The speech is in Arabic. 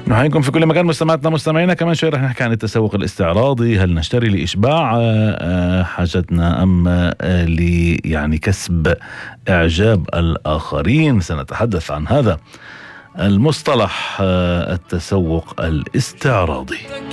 نحييكم في كل مكان مستمعاتنا مستمعينا. كمان شوي رح نحكي عن التسوق الاستعراضي. هل نشتري لإشباع حاجتنا أم يعني كسب إعجاب الآخرين؟ سنتحدث عن هذا المصطلح التسوق الاستعراضي.